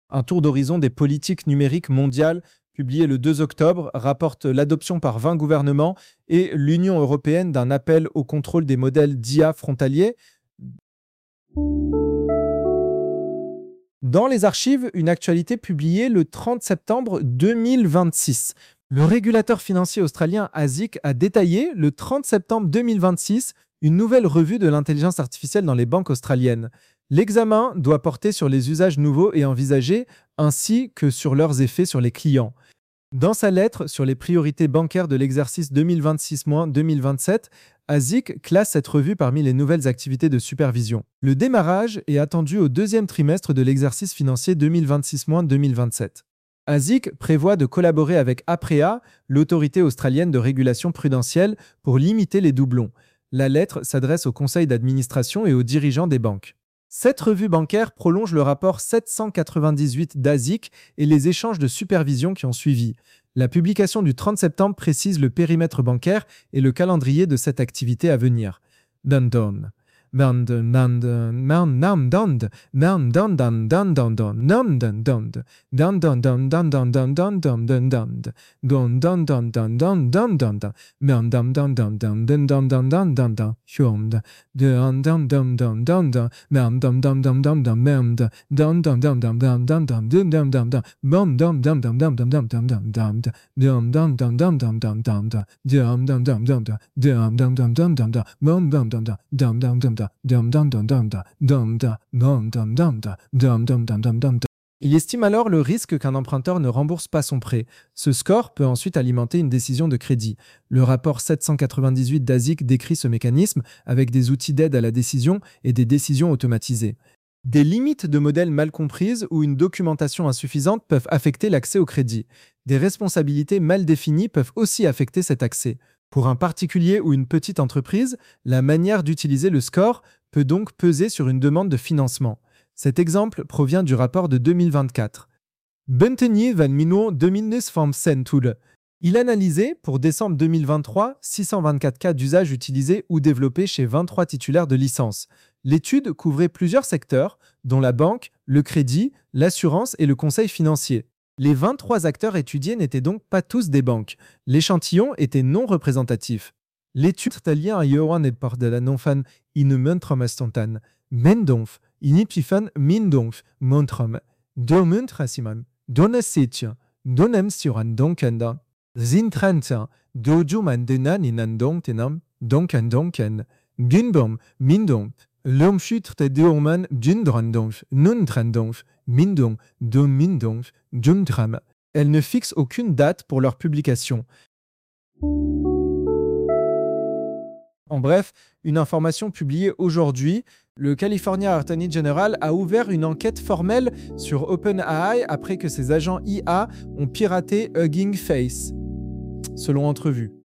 Un tour d'horizon des politiques numériques mondiales, publié le 2 octobre, rapporte l'adoption par 20 gouvernements et l'Union européenne d'un appel au contrôle des modèles d'IA frontaliers. Dans les archives, une actualité publiée le 30 septembre 2026. Le régulateur financier australien ASIC a détaillé le 30 septembre 2026 une nouvelle revue de l'intelligence artificielle dans les banques australiennes. L'examen doit porter sur les usages nouveaux et envisagés, ainsi que sur leurs effets sur les clients. Dans sa lettre sur les priorités bancaires de l'exercice 2026-2027, ASIC classe cette revue parmi les nouvelles activités de supervision. Le démarrage est attendu au deuxième trimestre de l'exercice financier 2026-2027. ASIC prévoit de collaborer avec APREA, l'autorité australienne de régulation prudentielle, pour limiter les doublons. La lettre s'adresse au conseil d'administration et aux dirigeants des banques. Cette revue bancaire prolonge le rapport 798 d'ASIC et les échanges de supervision qui ont suivi. La publication du 30 septembre précise le périmètre bancaire et le calendrier de cette activité à venir. Il estime alors le risque qu'un emprunteur ne rembourse pas son prêt. Ce score peut ensuite alimenter une décision de crédit. Le rapport 798 d'ASIC décrit ce mécanisme avec des outils d'aide à la décision et des décisions automatisées. Des limites de modèles mal comprises ou une documentation insuffisante peuvent affecter l'accès au crédit. Des responsabilités mal définies peuvent aussi affecter cet accès. Pour un particulier ou une petite entreprise, la manière d'utiliser le score peut donc peser sur une demande de financement. Cet exemple provient du rapport de 2024. Benteni van Mino 2025 Tool. Il analysait, pour décembre 2023, 624 cas d'usage utilisés ou développés chez 23 titulaires de licence. L'étude couvrait plusieurs secteurs, dont la banque, le crédit, l'assurance et le conseil financier. Les 23 acteurs étudiés n'étaient donc pas tous des banques. L'échantillon était non représentatif. L'étude italien à Johan et par de la non-fan in Muntrom-Estontan, Mendonf, Inipifan Mindonf, Montrom, Domuntrasiman, Donesitien, Donem Suran Donkenda, Zintrantin, Dojuman Denan Inandontenam, Donken, Gunbom, Mindonf, Lomchutre Deoman, Jundrandonf, Nuntrandonf, Mindong, Domindonf, Jundram. Elles ne fixent aucune date pour leur publication. En bref, une information publiée aujourd'hui, le California Attorney General a ouvert une enquête formelle sur OpenAI après que ses agents IA ont piraté Hugging Face, selon Entrevue.